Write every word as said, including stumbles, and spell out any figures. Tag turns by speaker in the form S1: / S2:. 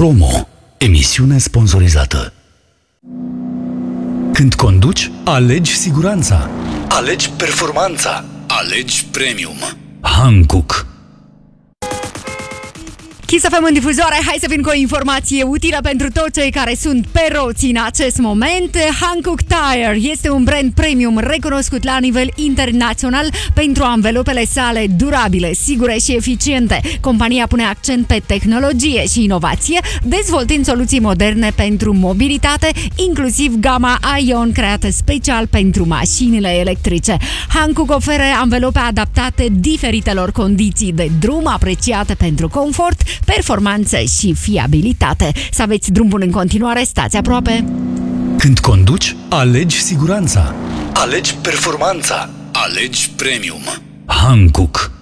S1: Promo. Emisiune sponsorizată. Când conduci, alegi siguranța. Alegi performanța. Alegi premium. Hankook.
S2: Kiss F M în difuzoare, hai să vin cu o informație utilă pentru toți cei care sunt pe roți în acest moment. Hankook Tire este un brand premium recunoscut la nivel internațional pentru anvelopele sale durabile, sigure și eficiente. Compania pune accent pe tehnologie și inovație, dezvoltând soluții moderne pentru mobilitate, inclusiv gama Ion, creată special pentru mașinile electrice. Hankook oferă anvelope adaptate diferitelor condiții de drum, apreciate pentru confort, performanță și fiabilitate. Să aveți drum bun în continuare, stați aproape.
S1: Când conduci, alegi siguranța. Alegi performanța. Alegi premium. Hankook.